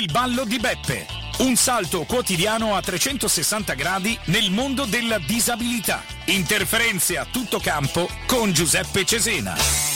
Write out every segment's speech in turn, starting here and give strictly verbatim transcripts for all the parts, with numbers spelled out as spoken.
Il ballo di Beppe. Un salto quotidiano a trecentosessanta gradi nel mondo della disabilità. Interferenze a tutto campo con Giuseppe Cesena.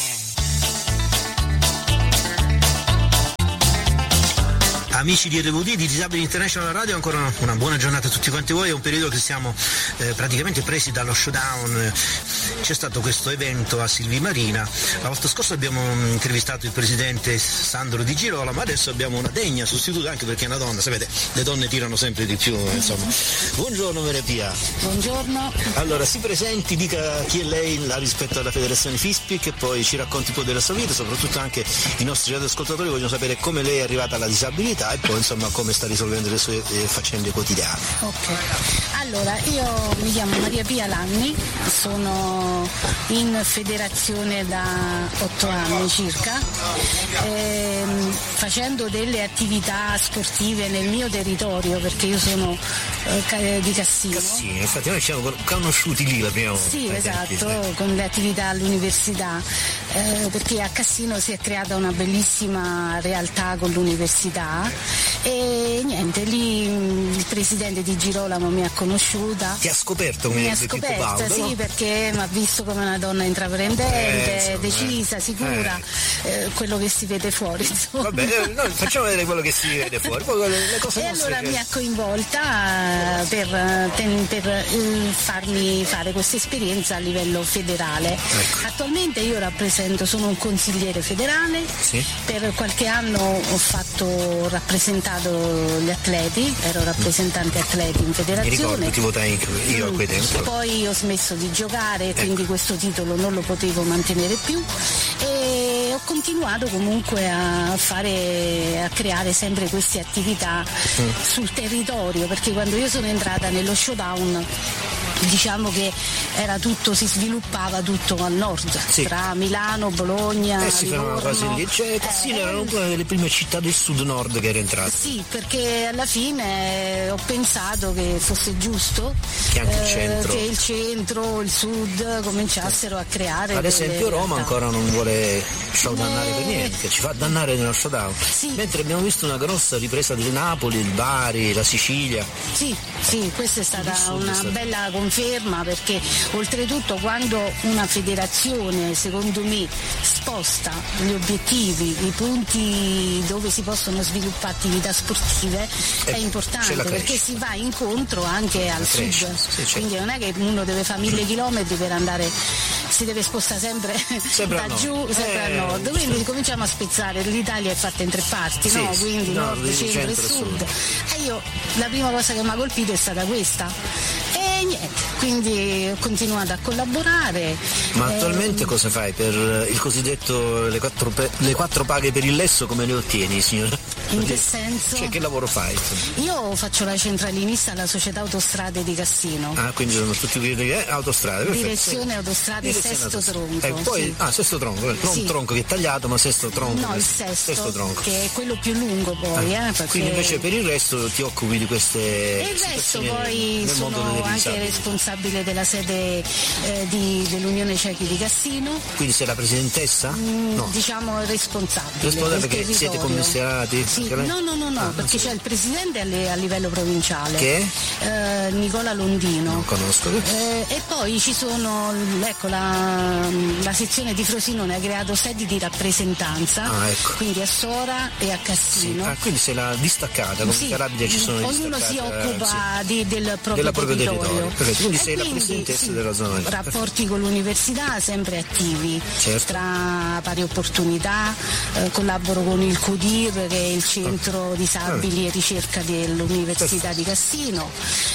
Amici di R V D, di Disabili International Radio, ancora una, una buona giornata a tutti quanti voi. È un periodo che siamo eh, praticamente presi dallo showdown. C'è stato questo evento a Silvi Marina. La volta scorsa abbiamo intervistato il presidente Sandro Di Girolamo, ma adesso abbiamo una degna sostituta, anche perché è una donna. Sapete, le donne tirano sempre di più, insomma. Buongiorno Maria Pia. Buongiorno. Allora, si presenti, dica chi è lei la rispetto alla federazione FISPIC e poi ci racconti un po' della sua vita, soprattutto anche i nostri radioascoltatori vogliono sapere come lei è arrivata alla disabilità e poi insomma come sta risolvendo le sue eh, faccende quotidiane. Ok, allora io mi chiamo Maria Pia Lanni, sono in federazione da otto anni circa, ehm, facendo delle attività sportive nel mio territorio, perché io sono eh, di Cassino. Cassino, infatti noi ci siamo conosciuti lì la prima volta. Sì, esatto, con le attività all'università, eh, perché a Cassino si è creata una bellissima realtà con l'università. E niente, lì il presidente Di Girolamo mi ha conosciuta. Ti ha scoperto come mi ha Pippo scoperta, Baudo, sì, no? perché mi ha visto come una donna intraprendente, eh, decisa, sicura, eh. Eh, quello che si vede fuori. Insomma. Vabbè, noi facciamo vedere quello che si vede fuori. Poi le cose e allora che... mi ha coinvolta per, per eh, farmi fare questa esperienza a livello federale. Ecco. Attualmente io rappresento, sono un consigliere federale, sì. Per qualche anno ho fatto rappresentato gli atleti, ero rappresentante atleti in federazione. Mi ricordo, ti votai io a quei tempi. Poi ho smesso di giocare, ecco. Quindi questo titolo non lo potevo mantenere più e ho continuato comunque a fare, a creare sempre queste attività mm. sul territorio, perché quando io sono entrata nello showdown diciamo che era tutto, si sviluppava tutto al nord, sì. Tra Milano, Bologna, eh, si fermava quasi lì. Cioè, Cassino eh, era una delle prime città del sud-nord che era entrata. Sì, perché alla fine ho pensato che fosse giusto che anche eh, il centro, che il centro, il sud cominciassero a creare. Ad esempio Roma realtà. Ancora non vuole showdownare eh... per niente, ci fa dannare nello showdown. Sì. Mentre abbiamo visto una grossa ripresa del Napoli, il Bari, la Sicilia. Sì, sì, questa è stata una stato... bella conferma, perché oltretutto quando una federazione secondo me sposta gli obiettivi, i punti dove si possono sviluppare attività sportive eh, è importante, perché si va incontro anche al sud, sì, certo. Quindi non è che uno deve fare mille chilometri per andare, si deve spostare sempre, sempre da giù, sempre eh, al nord, quindi certo. Cominciamo a spezzare, l'Italia è fatta in tre parti, sì, no? Quindi nord, nord centro, centro e sud. E io la prima cosa che mi ha colpito è stata questa. E niente, quindi ho continuato a collaborare. Ma attualmente eh, cosa fai per il cosiddetto le quattro, le quattro paghe per il lesso, come le ottieni, signora? In che senso? Cioè, che lavoro fai? Io faccio la centralinista alla Società Autostrade di Cassino. Ah, quindi sono tutti quelli eh, autostrade, perfetto. Direzione Autostrade Direzione Sesto autostrade. Tronco. Eh, poi, sì. Ah, Sesto Tronco, non sì. Tronco che è tagliato, ma Sesto Tronco. No, il sesto, sesto tronco. Che è quello più lungo poi. Ah, eh, perché... Quindi invece per il resto ti occupi di queste e il resto poi sono anche responsabile della sede eh, di, dell'Unione Ciechi di Cassino. Quindi sei la presidentessa? Mm, no. Diciamo responsabile. Responsabile perché territorio. Siete commissariati? Sì. No, no, no, no, ah, perché c'è il presidente a livello provinciale. Che? Eh, Nicola Londino. Non conosco. Eh, e poi ci sono, ecco, la, la sezione di Frosinone ha creato sedi di rappresentanza, ah, ecco. Quindi a Sora e a Cassino. Sì. Ah, quindi sei la distaccata, come sì. in Calabria ci sono ognuno si occupa sì. di, del proprio Della territorio. territorio. Perfetto. Quindi e sei quindi, la presidentessa sì, della zona. Rapporti Perfetto. Con l'università sempre attivi, certo. Tra pari opportunità, eh, collaboro con il CUDIR, che è il centro disabili e ricerca dell'Università di Cassino,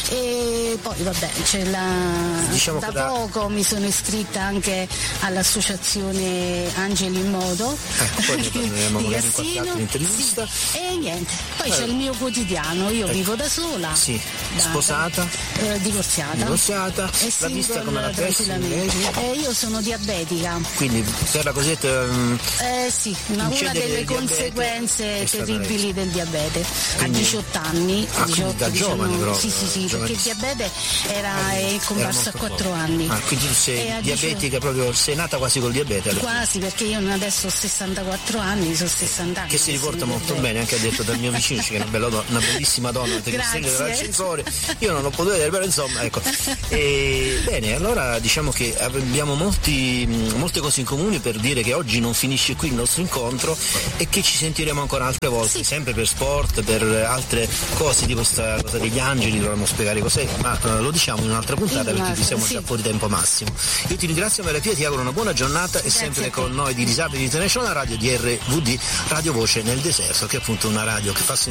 e poi vabbè c'è la diciamo da da... poco mi sono iscritta anche all'associazione Angeli in Modo, ecco, poi di Cassino, sì. E niente, poi eh. c'è il mio quotidiano, io eh. vivo da sola, sì. da, sposata, da, eh, divorziata, divorziata iniziata, Eh l'ha sì, vista con- come la pensi? tranquillamente. Eh, io sono diabetica. Quindi per la cosiddetta um, Eh sì, una, una Incedere delle del diabete conseguenze è stata terribili del diabete. Quindi- a diciotto anni, Ah, quindi diciotto, da giovane diciannove, proprio, sì sì sì, perché il giovanissimo. diabete era è comparso molto a quattro poco. anni. Ah, quindi tu sei E a diabetica proprio, sei nata quasi col diabete alla fine. Quasi, perché io adesso ho sessantaquattro anni, sono sessanta anni. Che si riporta mi molto diabete. bene, anche ha detto dal mio vicino, che è una, bella donna, una bellissima donna che Grazie. stringe dall'ascensore. Io non l'ho potuto vedere, però insomma, ecco. E, bene, allora diciamo che abbiamo molti, molte cose in comune per dire che oggi non finisce qui il nostro incontro e che ci sentiremo ancora altre volte, Sì. sempre per sport, per altre cose, tipo questa cosa degli angeli, dovremmo spiegare cos'è, ma eh, lo diciamo in un'altra puntata In perché un'altra, qui siamo sì. già fuori tempo massimo. Io ti ringrazio Maria Pia, ti auguro una buona giornata e sempre a te. con noi di Disabili International Radio di R V D, Radio Voce nel Deserto, che è appunto una radio che fa sentire